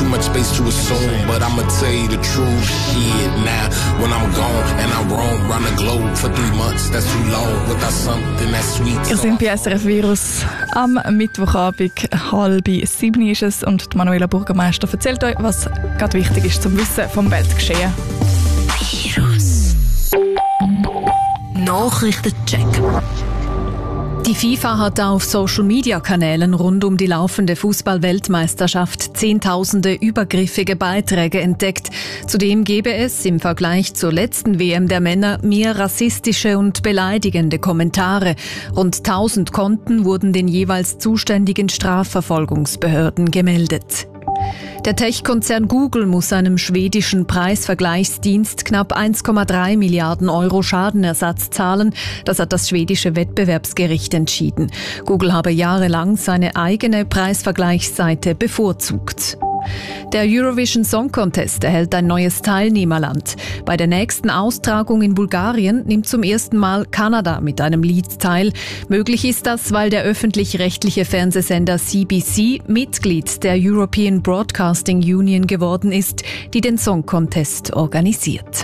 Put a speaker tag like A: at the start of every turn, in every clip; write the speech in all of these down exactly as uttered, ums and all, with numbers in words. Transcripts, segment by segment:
A: much space to assume, but I'ma tell you the truth. Shit, now when I'm gone and I roam round the globe for three months, that's too long without something that's sweet.
B: Ihr seid bei S R F Virus am Mittwochabend, halb sieben ist es, und die Manuela Bürgermeister erzählt euch, was gerade wichtig ist zum Wissen vom Weltgeschehen.
C: Virus Nachrichtencheck. Die FIFA hat auf Social-Media-Kanälen rund um die laufende Fußball-Weltmeisterschaft zehntausende übergriffige Beiträge entdeckt. Zudem gebe es im Vergleich zur letzten W M der Männer mehr rassistische und beleidigende Kommentare. Rund tausend Konten wurden den jeweils zuständigen Strafverfolgungsbehörden gemeldet. Der Tech-Konzern Google muss einem schwedischen Preisvergleichsdienst knapp eins Komma drei Milliarden Euro Schadenersatz zahlen. Das hat das schwedische Wettbewerbsgericht entschieden. Google habe jahrelang seine eigene Preisvergleichsseite bevorzugt. Der Eurovision Song Contest erhält ein neues Teilnehmerland. Bei der nächsten Austragung in Bulgarien nimmt zum ersten Mal Kanada mit einem Lied teil. Möglich ist das, weil der öffentlich-rechtliche Fernsehsender C B C Mitglied der European Broadcasting Union geworden ist, die den Song Contest organisiert.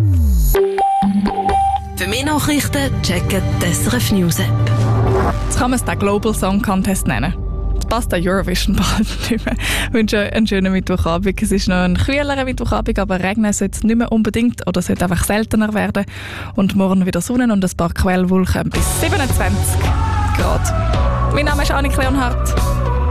D: Für mehr Nachrichten checken die S R F News App.
B: Jetzt kann man es den Global Song Contest nennen. Jetzt passt der Eurovision bald nicht mehr. Ich wünsche euch einen schönen Mittwochabend. Es ist noch ein kühlerer Mittwochabend, aber regnen sollte es nicht mehr unbedingt oder sollte einfach seltener werden. Und morgen wieder Sonne und ein paar Quellwolken bis siebenundzwanzig Grad. Mein Name ist Annik Leonhardt.